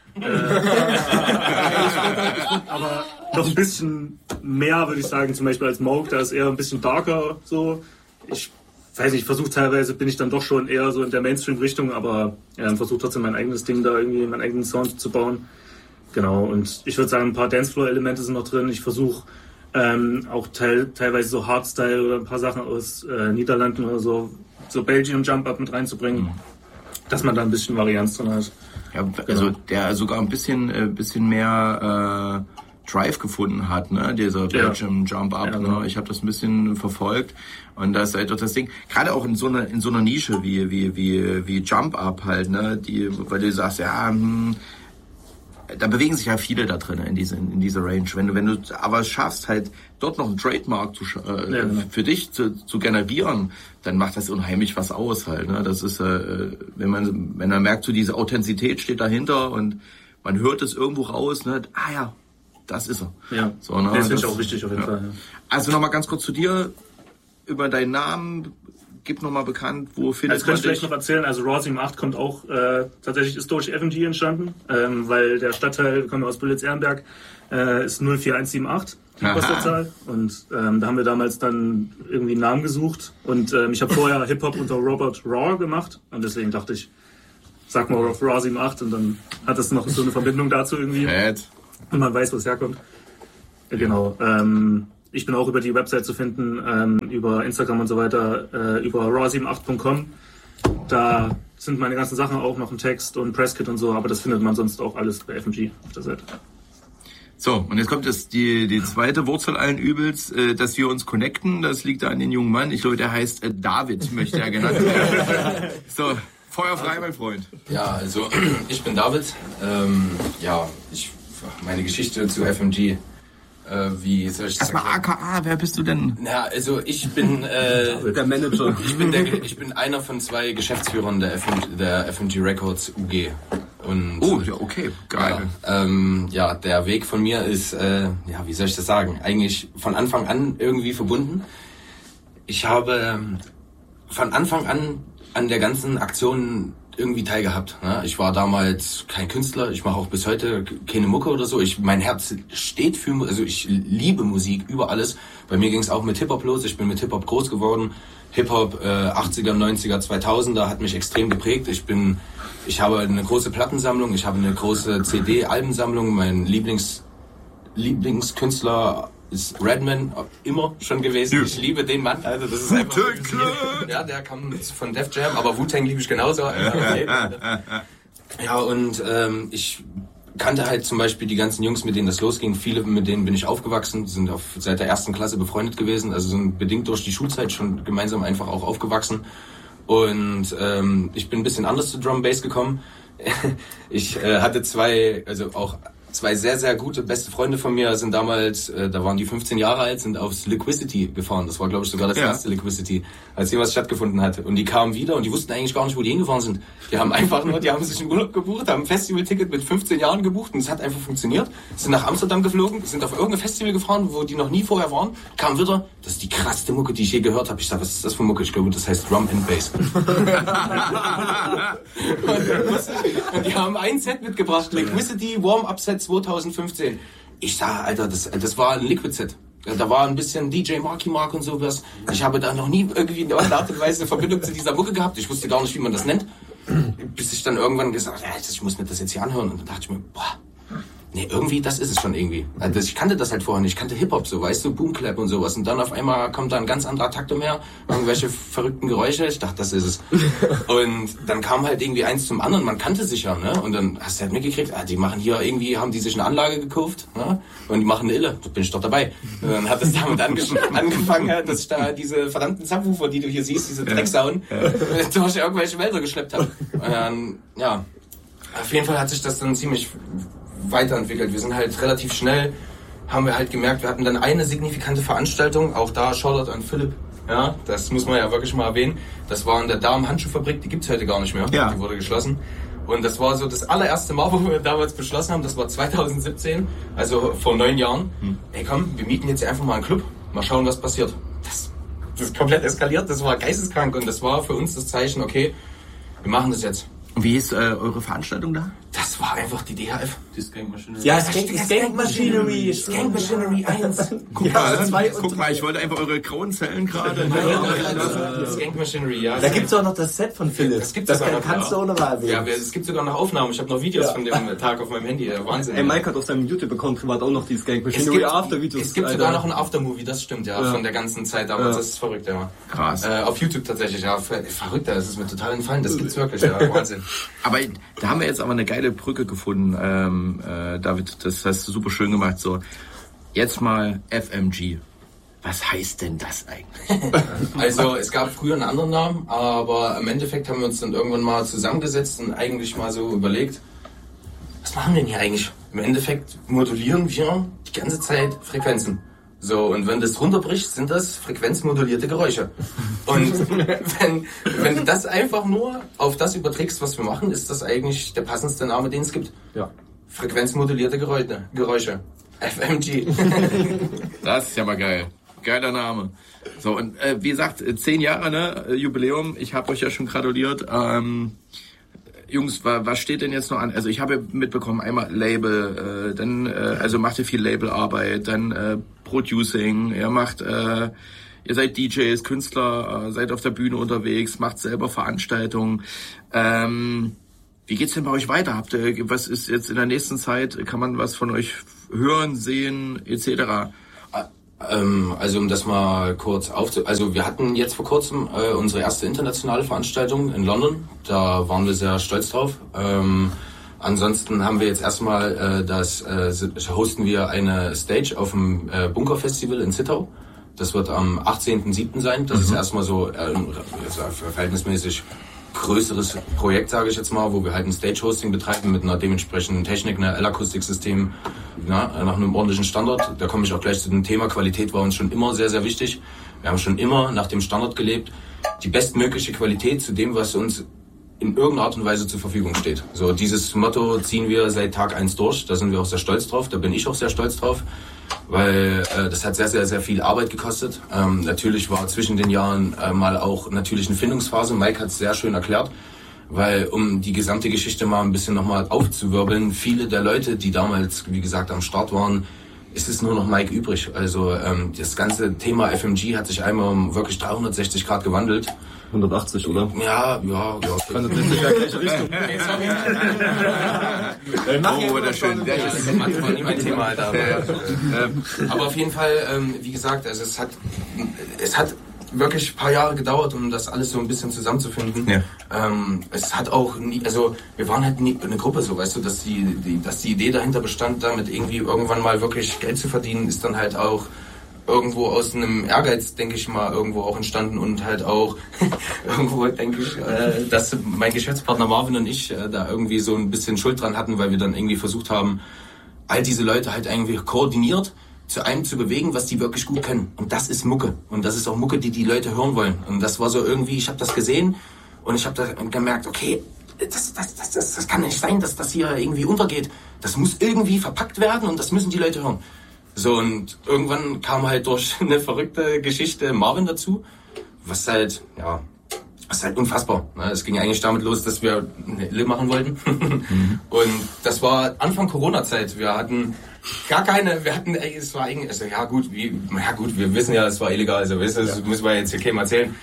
Aber noch ein bisschen mehr, würde ich sagen, zum Beispiel als Moog, da ist eher ein bisschen darker so. Ich weiß nicht, versuche teilweise, bin ich dann doch schon eher so in der Mainstream-Richtung, aber versuche trotzdem mein eigenes Ding da irgendwie, meinen eigenen Sound zu bauen. Genau, und ich würde sagen, ein paar Dancefloor-Elemente sind noch drin. Ich versuche auch teilweise so Hardstyle oder ein paar Sachen aus Niederlanden oder so Belgian Jump-Up mit reinzubringen, dass man da ein bisschen Varianz drin hat. Ja, also der sogar ein bisschen mehr Drive gefunden hat, ne, dieser Belgium Jump-Up, ja, ne? Ich habe das ein bisschen verfolgt und das ist halt doch das Ding, gerade auch in so einer Nische wie Jump-Up halt, ne, weil du sagst, ja, da bewegen sich ja viele da drin in dieser Range. Wenn du aber es schaffst, halt dort noch einen Trademark für dich zu generieren, dann macht das unheimlich was aus halt, ne? Das ist, wenn man merkt, so diese Authentizität steht dahinter und man hört es irgendwo raus, ne, das ist er. Ja, so, ne? das finde ich auch wichtig auf jeden Fall. Ja. Also nochmal ganz kurz zu dir, über deinen Namen, gib nochmal bekannt, wo findet Also kann ich vielleicht noch erzählen, also Raw 78 kommt auch, tatsächlich ist durch FMG entstanden, weil der Stadtteil, wir kommen aus Bülitz-Ehrenberg, ist 04178, die Postleitzahl. Und da haben wir damals dann irgendwie einen Namen gesucht. Und ich habe vorher Hip-Hop unter Robert Raw gemacht. Und deswegen dachte ich, sag mal auf Raw 78 und dann hat das noch so eine Verbindung dazu irgendwie. Und man weiß, wo es herkommt. Genau. Ich bin auch über die Website zu finden, über Instagram und so weiter, über raw78.com. Da sind meine ganzen Sachen auch noch ein Text und Presskit und so, aber das findet man sonst auch alles bei FMG auf der Seite. So, und jetzt kommt die zweite Wurzel allen Übels, dass wir uns connecten. Das liegt da an den jungen Mann. Ich glaube, der heißt David, möchte er genannt werden. So, Feuer frei, mein Freund. Ja, also ich bin David. Meine Geschichte zu FMG. Wie soll ich sagen? Erstmal AKA, wer bist du denn? Ja, also ich bin der Manager. Ich bin einer von 2 Geschäftsführern der FMG Records UG. Und, ja, okay, geil. Der Weg von mir ist, wie soll ich das sagen, eigentlich von Anfang an irgendwie verbunden. Ich habe von Anfang an der ganzen Aktion irgendwie teilgehabt. Ne? Ich war damals kein Künstler, ich mache auch bis heute keine Mucke oder so. Mein Herz steht für, also ich liebe Musik über alles. Bei mir ging es auch mit Hip-Hop los, ich bin mit Hip-Hop groß geworden. Hip-Hop 80er, 90er, 2000er hat mich extrem geprägt. Ich habe eine große Plattensammlung, ich habe eine große CD-Albensammlung. Mein Lieblingskünstler ist Redman, immer schon gewesen. Ich liebe den Mann. Also das ist einfach, ja, der kam von Def Jam, aber Wu-Tang liebe ich genauso. Ja, und ich kannte halt zum Beispiel die ganzen Jungs, mit denen das losging. Viele, mit denen bin ich aufgewachsen, sind seit der 1. Klasse befreundet gewesen, also sind bedingt durch die Schulzeit schon gemeinsam einfach auch aufgewachsen. Und ich bin ein bisschen anders zu Drum Bass gekommen. Ich hatte zwei sehr, sehr gute beste Freunde von mir, sind damals, da waren die 15 Jahre alt, sind aufs Liquicity gefahren. Das war, glaube ich, sogar das erste Liquicity, als jemals stattgefunden hat. Und die kamen wieder und die wussten eigentlich gar nicht, wo die hingefahren sind. Die haben sich einen Urlaub gebucht, haben ein Festivalticket mit 15 Jahren gebucht und es hat einfach funktioniert. Sind nach Amsterdam geflogen, sind auf irgendein Festival gefahren, wo die noch nie vorher waren, kamen wieder. Das ist die krasseste Mucke, die ich je gehört habe. Ich sag, was ist das für Mucke? Ich glaube, das heißt Drum and Bass. und die haben ein Set mitgebracht, Liquicity Warm-Up-Set 2015. Ich sag, Alter, das war ein Liquid-Set. Da war ein bisschen DJ Marky Mark und sowas. Ich habe da noch nie irgendwie in einer Art und Weise eine Verbindung zu dieser Mucke gehabt. Ich wusste gar nicht, wie man das nennt. Bis ich dann irgendwann gesagt habe, ich muss mir das jetzt hier anhören. Und dann dachte ich mir, nee, irgendwie, das ist es schon irgendwie. Also ich kannte das halt vorher nicht. Ich kannte Hip-Hop so, weißt du, Boomclap und sowas. Und dann auf einmal kommt da ein ganz anderer Takt umher, irgendwelche verrückten Geräusche. Ich dachte, das ist es. Und dann kam halt irgendwie eins zum anderen. Man kannte sich ja, ne? Und dann hast du halt mitgekriegt, die machen hier irgendwie, haben die sich eine Anlage gekauft, ne? Und die machen eine Ille. Da bin ich doch dabei. Und dann hat es damit angefangen, dass ich da diese verdammten Subwoofer, die du hier siehst, diese Drecksauen, durch irgendwelche Wälder geschleppt habe. Und dann, ja, auf jeden Fall hat sich das dann ziemlich weiterentwickelt. Wir sind halt relativ schnell, haben wir halt gemerkt, wir hatten dann eine signifikante Veranstaltung, auch da Shoutout an Philipp, ja, das muss man ja wirklich mal erwähnen. Das war in der Darm-Handschuhfabrik, die gibt's heute gar nicht mehr, die wurde geschlossen. Und das war so das allererste Mal, wo wir damals beschlossen haben, das war 2017, also vor 9 Jahren. Ey komm, wir mieten jetzt einfach mal einen Club, mal schauen, was passiert. Das ist komplett eskaliert, das war geisteskrank und das war für uns das Zeichen, okay, wir machen das jetzt. Und wie ist eure Veranstaltung da? Das war einfach die DHF. Die Skank Machinery. Ja, Skank Machinery. Skank Machinery 1. Guck mal, ich wollte einfach eure grauen Zellen gerade. Skank Machinery, ja. Da gibt's auch noch das Set von Philipp. Das kannst du auch noch mal erwähnen. Ja, es gibt sogar noch Aufnahmen. Ich habe noch Videos von dem Tag auf meinem Handy. Wahnsinn. Ey, Mike hat auf seinem YouTube-Account privat auch noch die Skank Machinery After-Videos. Es gibt sogar noch ein Aftermovie, das stimmt, ja, von der ganzen Zeit damals. Das ist verrückt, ja. Krass. Auf YouTube tatsächlich, ja. Verrückt, das ist mir total entfallen. Das gibt's wirklich, ja. Wahnsinn. Aber da haben wir jetzt aber eine geile Brücke gefunden, David, das hast du super schön gemacht. So, jetzt mal FMG. Was heißt denn das eigentlich? Also es gab früher einen anderen Namen, aber im Endeffekt haben wir uns dann irgendwann mal zusammengesetzt und eigentlich mal so überlegt, was machen wir denn hier eigentlich? Im Endeffekt modulieren wir die ganze Zeit Frequenzen. So, und wenn das runterbricht, sind das frequenzmodulierte Geräusche. Und wenn du das einfach nur auf das überträgst, was wir machen, ist das eigentlich der passendste Name, den es gibt. Ja. Frequenzmodulierte Geräusche. FMG. Das ist ja mal geil. Geiler Name. So, und wie gesagt, 10 Jahre, ne, Jubiläum. Ich habe euch ja schon gratuliert. Jungs, was steht denn jetzt noch an? Also ich habe mitbekommen, einmal Label, dann also macht ihr viel Labelarbeit, dann Producing, ihr seid DJs, Künstler, seid auf der Bühne unterwegs, macht selber Veranstaltungen. Wie geht's denn bei euch weiter? Was ist jetzt in der nächsten Zeit? Kann man was von euch hören, sehen, etc.? Also um das mal kurz also wir hatten jetzt vor kurzem unsere erste internationale Veranstaltung in London. Da waren wir sehr stolz drauf. Ansonsten haben wir jetzt erstmal hosten wir eine Stage auf dem Bunker Festival in Zittau. Das wird am 18.07. sein. Das ist erstmal so verhältnismäßig größeres Projekt, sage ich jetzt mal, wo wir halt ein Stage-Hosting betreiben mit einer dementsprechenden Technik, einer L-Akustiksystem, nach einem ordentlichen Standard. Da komme ich auch gleich zu dem Thema. Qualität war uns schon immer sehr, sehr wichtig. Wir haben schon immer nach dem Standard gelebt. Die bestmögliche Qualität zu dem, was uns in irgendeiner Art und Weise zur Verfügung steht. So, dieses Motto ziehen wir seit Tag 1 durch. Da sind wir auch sehr stolz drauf. Da bin ich auch sehr stolz drauf. Weil das hat sehr, sehr, sehr viel Arbeit gekostet. Natürlich war zwischen den Jahren mal auch natürlich eine Findungsphase. Mike hat es sehr schön erklärt, weil um die gesamte Geschichte mal ein bisschen nochmal aufzuwirbeln, viele der Leute, die damals, wie gesagt, am Start waren, ist es nur noch Mike übrig. Also das ganze Thema FMG hat sich einmal um wirklich 360 Grad gewandelt. 180, oder? Ja. Kann das nicht in der gleiche Richtung. Oh, das schön. Das ist manchmal nicht mein Thema, Alter. Aber auf jeden Fall, wie gesagt, also es hat wirklich ein paar Jahre gedauert, um das alles so ein bisschen zusammenzufinden. Ja. Es hat auch nie, also wir waren halt nie eine Gruppe, so weißt du, dass die Idee dahinter bestand, damit irgendwie irgendwann mal wirklich Geld zu verdienen, ist dann halt auch irgendwo aus einem Ehrgeiz, denke ich mal, irgendwo auch entstanden und halt auch irgendwo, denke ich, dass mein Geschäftspartner Marvin und ich da irgendwie so ein bisschen Schuld dran hatten, weil wir dann irgendwie versucht haben, all diese Leute halt irgendwie koordiniert zu einem zu bewegen, was die wirklich gut können. Und das ist Mucke. Und das ist auch Mucke, die die Leute hören wollen. Und das war so irgendwie, ich habe das gesehen und ich habe da gemerkt, okay, das kann nicht sein, dass das hier irgendwie untergeht. Das muss irgendwie verpackt werden und das müssen die Leute hören. So, und irgendwann kam halt durch eine verrückte Geschichte Marvin dazu, was halt unfassbar. Es ging eigentlich damit los, dass wir eine Ille machen wollten. Und das war Anfang Corona-Zeit. Wir hatten es war eigentlich, also wir wissen ja, es war illegal, also das müssen wir jetzt hier keinem erzählen.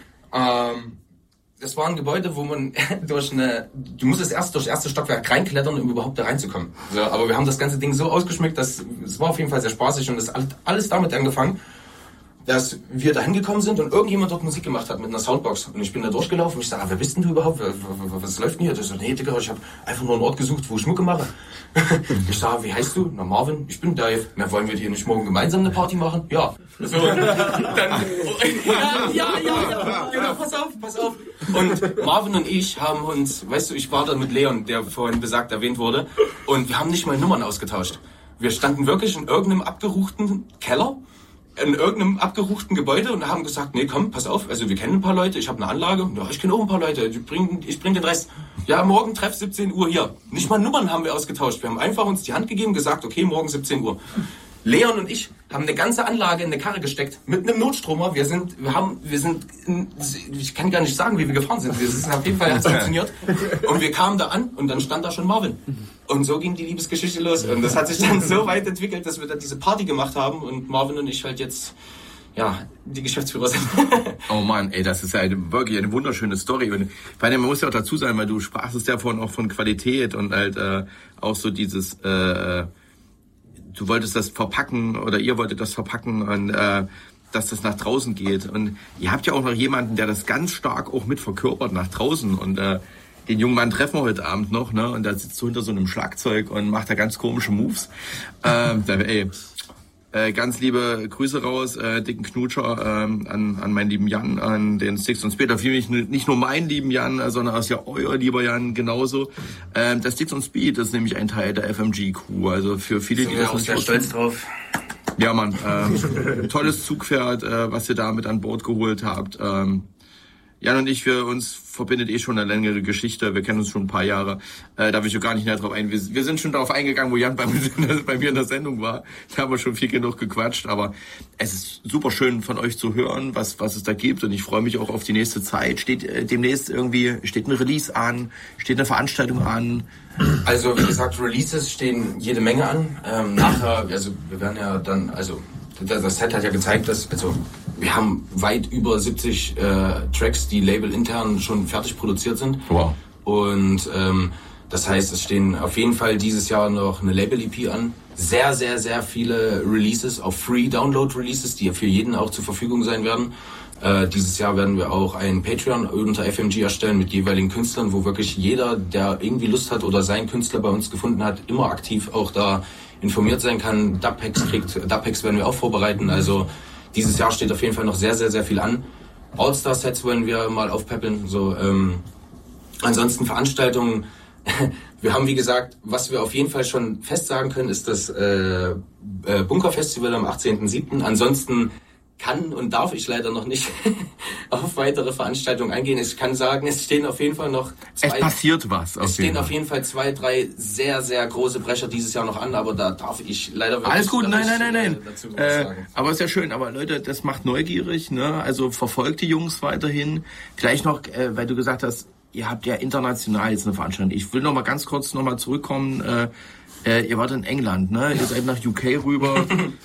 Das war ein Gebäude, wo man du musstest erst durch das erste Stockwerk reinklettern, um überhaupt da reinzukommen. So, aber wir haben das ganze Ding so ausgeschmückt, dass es war auf jeden Fall sehr spaßig und das alles damit angefangen, dass wir da hingekommen sind und irgendjemand dort Musik gemacht hat mit einer Soundbox. Und ich bin da durchgelaufen und ich sage, wer bist denn du überhaupt? Was läuft denn hier? Ich so, nee, Digga, ich habe einfach nur einen Ort gesucht, wo ich Mucke mache. Ich sage, wie heißt du? Na, Marvin, ich bin Dave. Na, wollen wir hier nicht morgen gemeinsam eine Party machen? Ja. So, dann, ja, genau, pass auf. Und Marvin und ich haben uns, weißt du, ich war da mit Leon, der vorhin besagt erwähnt wurde, und wir haben nicht mal Nummern ausgetauscht. Wir standen wirklich in irgendeinem abgeruchten Keller, in irgendeinem abgeruchten Gebäude und haben gesagt, nee, komm, pass auf, also wir kennen ein paar Leute, ich habe eine Anlage, ja, ich kenne auch ein paar Leute, ich bring den Rest. Ja, morgen Treff 17 Uhr hier. Nicht mal Nummern haben wir ausgetauscht. Wir haben einfach uns die Hand gegeben, gesagt, okay, morgen 17 Uhr. Leon und ich haben eine ganze Anlage in eine Karre gesteckt mit einem Notstromer. Ich kann gar nicht sagen, wie wir gefahren sind. Auf jeden Fall hat es funktioniert. Und wir kamen da an und dann stand da schon Marvin. Und so ging die Liebesgeschichte los. Und das hat sich dann so weit entwickelt, dass wir dann diese Party gemacht haben und Marvin und ich halt jetzt, ja, die Geschäftsführer sind. Oh Mann, ey, das ist ja wirklich eine wunderschöne Story. Und man muss ja auch dazu sagen, weil du sprachst ja vorhin auch von Qualität und halt auch so dieses du wolltest das verpacken oder ihr wolltet das verpacken und dass das nach draußen geht. Und ihr habt ja auch noch jemanden, der das ganz stark auch mit verkörpert nach draußen. Und den jungen Mann treffen wir heute Abend noch, ne? Und da sitzt so hinter so einem Schlagzeug und macht da ganz komische Moves. Ganz liebe Grüße raus, dicken Knutscher an meinen lieben Jan, an den Sticks und Speed. Auf jeden Fall nicht nur meinen lieben Jan, sondern auch ja euer lieber Jan genauso. Der Sticks und Speed ist nämlich ein Teil der FMG-Crew. Also für viele, die das nicht sehr stolz drauf. Ja, Mann, tolles Zugpferd, was ihr damit an Bord geholt habt. Jan und ich, uns verbindet schon eine längere Geschichte. Wir kennen uns schon ein paar Jahre. Da will ich auch gar nicht näher drauf ein. Wir sind schon darauf eingegangen, wo Jan bei mir in der Sendung war. Da haben wir schon viel genug gequatscht. Aber es ist super schön von euch zu hören, was es da gibt. Und ich freue mich auch auf die nächste Zeit. Steht demnächst steht ein Release an? Steht eine Veranstaltung an? Also wie gesagt, Releases stehen jede Menge an. Nachher, also wir werden ja dann, also das Set hat ja gezeigt, dass wir haben weit über 70 Tracks, die labelintern schon fertig produziert sind. Wow. Und das heißt, es stehen auf jeden Fall dieses Jahr noch eine Label-EP an. Sehr, sehr, sehr viele Releases, auch Free-Download-Releases, die für jeden auch zur Verfügung sein werden. Dieses Jahr werden wir auch ein Patreon unter FMG erstellen mit jeweiligen Künstlern, wo wirklich jeder, der irgendwie Lust hat oder seinen Künstler bei uns gefunden hat, immer aktiv auch da informiert sein kann. Dubpacks werden wir auch vorbereiten. Also dieses Jahr steht auf jeden Fall noch sehr, sehr, sehr viel an. All-Star-Sets wollen wir mal aufpäppeln. Ansonsten Veranstaltungen. Wir haben, wie gesagt, was wir auf jeden Fall schon fest sagen können, ist das Bunker-Festival am 18.07. Ansonsten kann und darf ich leider noch nicht auf weitere Veranstaltungen eingehen. Ich kann sagen, es stehen auf jeden Fall noch es passiert was. Es stehen auf jeden Fall 2, 3 sehr, sehr große Brecher dieses Jahr noch an, aber da darf ich leider wirklich alles gut, nein. Dazu sagen. Aber ist ja schön, aber Leute, das macht neugierig, ne? Also verfolgt die Jungs weiterhin. Gleich noch, weil du gesagt hast, ihr habt ja international jetzt eine Veranstaltung. Ich will noch mal ganz kurz Ihr zurückkommen. Ihr wart in England, ne? Ihr seid nach UK rüber.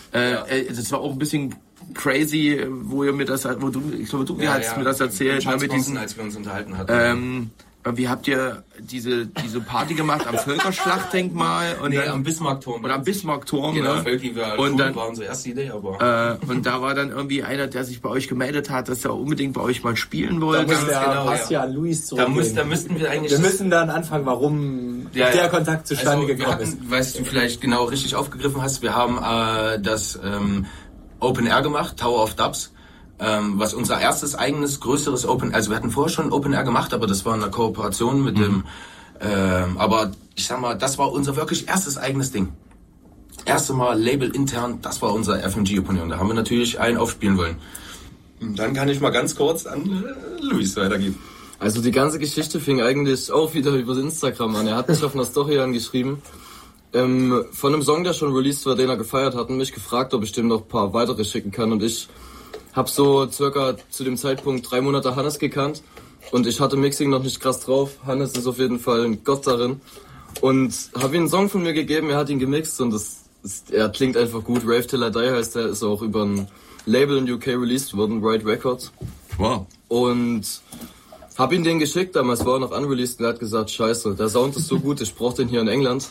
Das war auch ein bisschen crazy, wo ihr mir das, ich glaube, du hast mir das erzählt, mit diesen, als wir uns unterhalten hatten. Wie habt ihr diese Party gemacht am Völkerschlachtdenkmal und am Bismarckturm? Oder am Bismarckturm. Genau, ne? Und dann war unsere erste Idee, aber und da war dann irgendwie einer, der sich bei euch gemeldet hat, dass er unbedingt bei euch mal spielen wollte. Da muss der Pass ja an Luis zurückgehen. Da müssten wir eigentlich. Wir müssen dann anfangen, warum der Kontakt zustande gekommen ist. Weißt du vielleicht genau richtig aufgegriffen hast, wir haben das Open Air gemacht, Tower of Dubs. Was unser erstes eigenes, größeres also wir hatten vorher schon Open Air gemacht, aber das war in einer Kooperation mit dem, aber ich sag mal, das war unser wirklich erstes eigenes Ding. Erste Mal Label intern, das war unser FMG Open Air und da haben wir natürlich einen aufspielen wollen. Und dann kann ich mal ganz kurz an Luis weitergeben. Also die ganze Geschichte fing eigentlich auch wieder über Instagram an. Er hat mich auf einer Story angeschrieben, von einem Song, der schon released war, den er gefeiert hat, und mich gefragt, ob ich dem noch ein paar weitere schicken kann, und ich hab so circa zu dem Zeitpunkt 3 Monate Hannes gekannt und ich hatte Mixing noch nicht krass drauf. Hannes ist auf jeden Fall ein Gott darin und habe ihm einen Song von mir gegeben, er hat ihn gemixt und er klingt einfach gut. Rave Till I Die heißt er, ist auch über ein Label in UK released worden, Right Records. Wow. Und hab ihm den geschickt, damals war er noch unreleased, und er hat gesagt, scheiße, der Sound ist so gut, ich brauch den hier in England.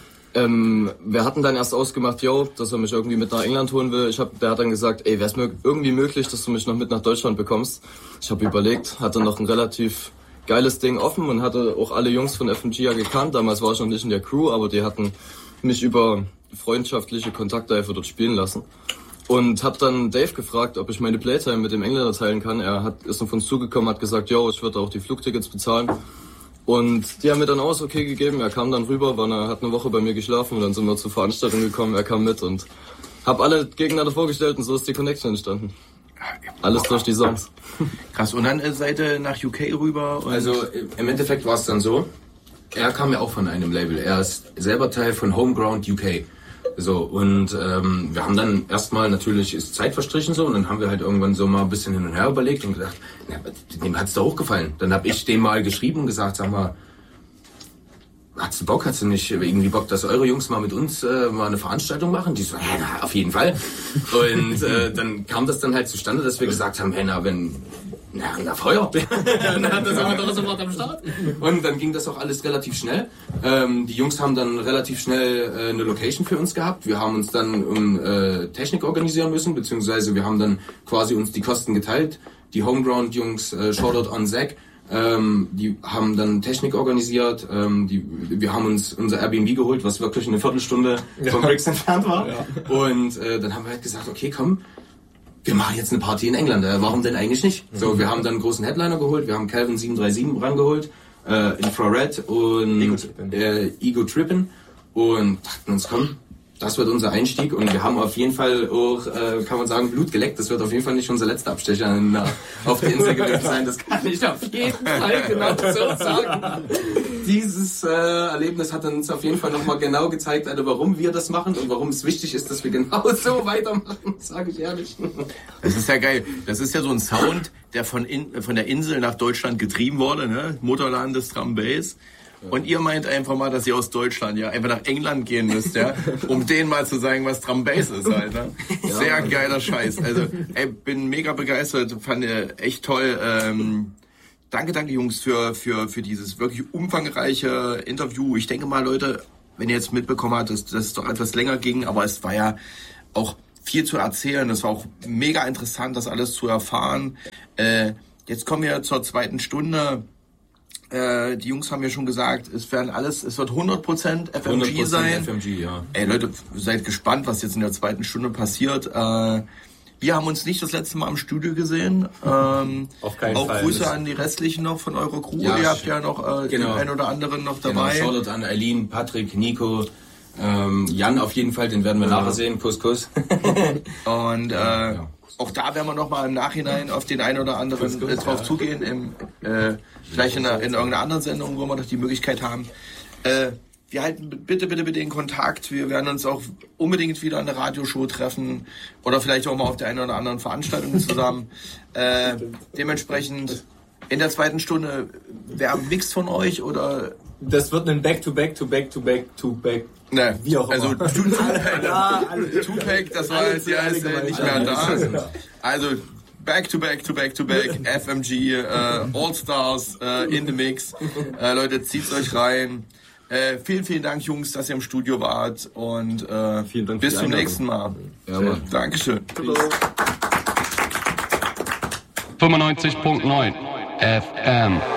Wir hatten dann erst ausgemacht, dass er mich irgendwie mit nach England holen will. Der hat dann gesagt, wäre es mir irgendwie möglich, dass du mich noch mit nach Deutschland bekommst. Ich habe überlegt, hatte noch ein relativ geiles Ding offen und hatte auch alle Jungs von FMG ja gekannt. Damals war ich noch nicht in der Crew, aber die hatten mich über freundschaftliche Kontakte einfach dort spielen lassen. Und hab dann Dave gefragt, ob ich meine Playtime mit dem Engländer teilen kann. Ist auf uns zugekommen, hat gesagt, ich würde auch die Flugtickets bezahlen. Und die haben mir dann auch okay gegeben. Er kam dann rüber, hat eine Woche bei mir geschlafen und dann sind wir zur Veranstaltung gekommen. Er kam mit und hab alle gegeneinander vorgestellt und so ist die Connection entstanden. Alles durch die Songs. Krass, und dann seid ihr nach UK rüber? Und also im Endeffekt war es dann so, er kam ja auch von einem Label. Er ist selber Teil von Homeground UK. So, und wir haben dann erstmal, natürlich ist Zeit verstrichen so, und dann haben wir halt irgendwann so mal ein bisschen hin und her überlegt und gedacht, dem hat's da auch gefallen. Dann habe ich dem mal geschrieben und gesagt, sag mal, hast du nicht irgendwie Bock, dass eure Jungs mal mit uns mal eine Veranstaltung machen? Die so, na, auf jeden Fall. Und dann kam das dann halt zustande, dass wir gesagt haben, na Feuer. Dann hat das aber sofort am Start. Und dann ging das auch alles relativ schnell. Die Jungs haben dann relativ schnell eine Location für uns gehabt. Wir haben uns dann um Technik organisieren müssen, beziehungsweise wir haben dann quasi uns die Kosten geteilt. Die Homeground-Jungs, Shoutout on Zach, die haben dann Technik organisiert. Wir haben uns unser Airbnb geholt, was wirklich eine Viertelstunde vom Bricks entfernt war. Ja. Und dann haben wir halt gesagt, okay, komm, wir machen jetzt eine Party in England, warum denn eigentlich nicht? So, wir haben dann einen großen Headliner geholt, wir haben Calvin 737 rangeholt, Infrared und Ego Trippin und dachten uns, komm, Das wird unser Einstieg und wir haben auf jeden Fall auch, kann man sagen, Blut geleckt. Das wird auf jeden Fall nicht unser letzter Abstecher auf die Insel gewesen sein. Das kann ich auf jeden Fall genau so sagen. Dieses Erlebnis hat uns auf jeden Fall nochmal genau gezeigt, warum wir das machen und warum es wichtig ist, dass wir genau so weitermachen, sage ich ehrlich. Das ist ja geil. Das ist ja so ein Sound, der von der Insel nach Deutschland getrieben wurde, ne? Mutterland des Drum Bass. Und ihr meint einfach mal, dass ihr aus Deutschland ja einfach nach England gehen müsst, ja, um denen mal zu sagen, was Drum Bass ist, Alter. Sehr geiler Scheiß. Also, ey, bin mega begeistert, fand echt toll. Danke, Jungs, für dieses wirklich umfangreiche Interview. Ich denke mal, Leute, wenn ihr jetzt mitbekommen habt, dass es doch etwas länger ging, aber es war ja auch viel zu erzählen. Es war auch mega interessant, das alles zu erfahren. Jetzt kommen wir zur zweiten Stunde. Die Jungs haben ja schon gesagt, es wird 100% FMG sein. 100% FMG, ja. Ey Leute, seid gespannt, was jetzt in der zweiten Stunde passiert. Wir haben uns nicht das letzte Mal im Studio gesehen. Auf keinen auch Fall. Grüße an die restlichen noch von eurer Crew. Ja, ihr habt ja noch den einen oder anderen noch dabei. Genau, Shoutout an Eileen, Patrick, Nico, Jan auf jeden Fall, den werden wir nachher sehen. Kuss. Und auch da werden wir noch mal im Nachhinein auf den einen oder anderen drauf zugehen. Vielleicht in irgendeiner anderen Sendung, wo wir noch die Möglichkeit haben. Wir halten bitte in Kontakt. Wir werden uns auch unbedingt wieder an der Radioshow treffen oder vielleicht auch mal auf der einen oder anderen Veranstaltung zusammen. Dementsprechend in der zweiten Stunde, wer mixt von euch oder? Das wird ein Back-to-Back. Ne, wie auch also immer. Tupac, das war jetzt ja nicht mehr da. Also Back-to-Back, FMG, All-Stars in the Mix. Leute, zieht's euch rein. Vielen Dank, Jungs, dass ihr im Studio wart und Vielen Dank bis zum nächsten Mal. Ja, Mann. Dankeschön. 95.9 FM.